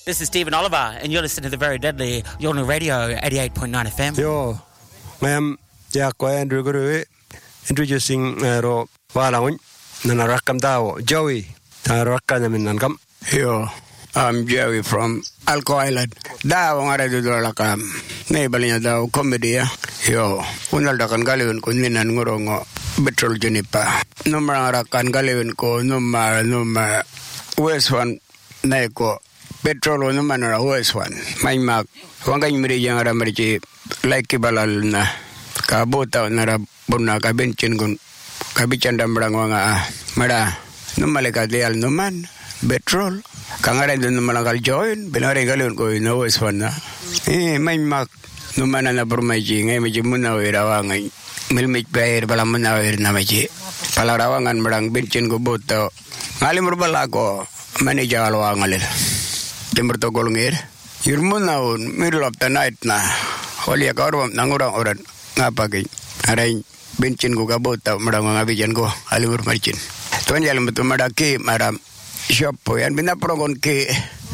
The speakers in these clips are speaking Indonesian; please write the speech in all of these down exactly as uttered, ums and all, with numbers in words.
This is Stephen Oliver, and you're listening to the very deadly Yolngu Radio eighty-eight point nine F M. Yo, ma'am, yeah, ko Andrew Guru introducing ro walang na rakam daw Joey. Ta rakam namin nangam. Yo, I'm Joey from Alco Island. Daw nga radio do lakam. Nay balinya daw comedy ya. Yo, unal da kan galewin ko ninan ngorongo petrol junipa. Numara kan galewin ko numar numar West one nay ko petrol no manara West one. May mak wangay miri yang ara mari like balal na kabota na bunna ka bencin gun kabican dambrang wanga mara numaleka dial numan petrol kangare dun numalakal join binare galun ko no West one na eh may mak numana na burmaji ngay medyo muna wirawangay milmit player pala muna wir na medyo palarawangan marang bencin ko boto ngalimur bala ko manager alwangalil Timber to golongir. Yurmuna un middle of the night na. Holi akarwam nangurang oran ngapagi. Aray bencin ko kabota marang mga bijan ko alimur marcin. Tuan jalan betul madaki maram shop po yan binaprong ki.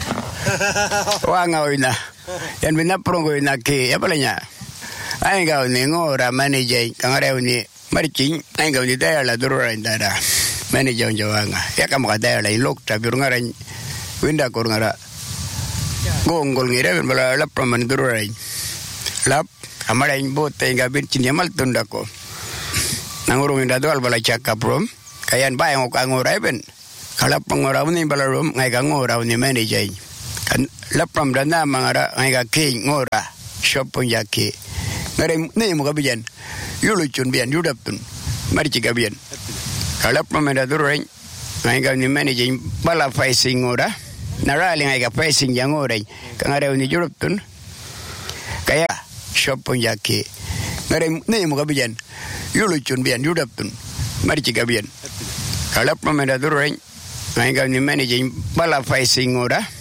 Wangaw na. Yan binaprong ko na ki. Ya pala niya. Ay gaw ni ngora manager kangarew ni marcin. Ay gaw ni tayo la durura indara. Manager jawanga. Ya kamu kata la ilok tapi ngaran winda ko ngara. Gonggol ngira ben bala lap praman durai lap amara in bote nga bencin yamal tunda ko nangurung inda dal bala chaka prom kayan ba yang ka ngora ben kalap pangora ni bala rom ngai ka ngora ni manager kan lap pram dana mangara ngai ka ke ngora shop pun yake ngare ni mo ka bijan yulu chun bian yudap tun mari ci ka bian kalap pram inda durai ngai ka ni manager bala facing ngora narali ngai ka pricing yang orai kangare ni Europe tun kaya shop pun yake ngare ni mo kabijan yulu chun bian Europe tun mari ci kabian kalap pameda durai ngai ka ni manage bala pricing ora